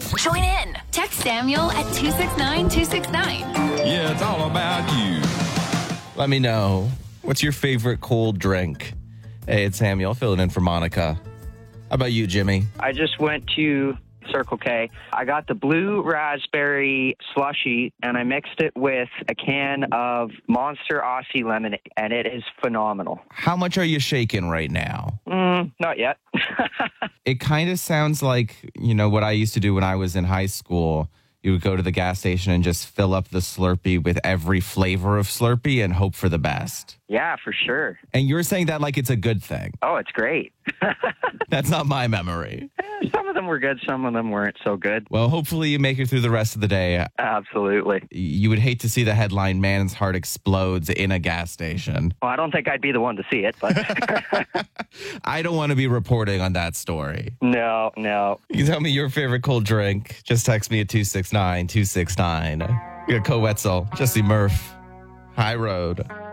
Join in. Text Samuel at 269-269. Yeah, it's all about you. Let me know. What's your favorite cold drink? Hey, it's Samuel filling in for Monica. How about you, Jimmy? I just went to Circle K. I got the blue raspberry slushy, and I mixed it with a can of Monster Aussie lemonade, and it is phenomenal. How much are you shaking right now? Not yet. It kind of sounds like, what I used to do when I was in high school. You would go to the gas station and just fill up the Slurpee with every flavor of Slurpee and hope for the best. Yeah, for sure. And you're saying that like it's a good thing. Oh, it's great. That's not my memory. Some of them were good. Some of them weren't so good. Well, hopefully you make it through the rest of the day. Absolutely. You would hate to see the headline, "Man's heart explodes in a gas station." Well, I don't think I'd be the one to see it, but... I don't want to be reporting on that story. No. You can tell me your favorite cold drink. Just text me at 269-269. You got Co Wetzel, Jesse Murph, High Road.